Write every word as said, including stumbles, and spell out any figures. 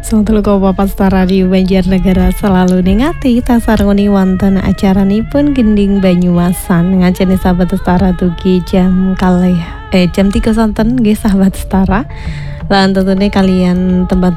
Sampun uga papat Star Radio Banjarnegara selalu ningati tasaruni wonten acaranipun Gending Banyumasan ngajeni sahabat Setara dugi jam kalih eh jam tiga sonten nggih sahabat Setara. Lan tentunya kalian tempat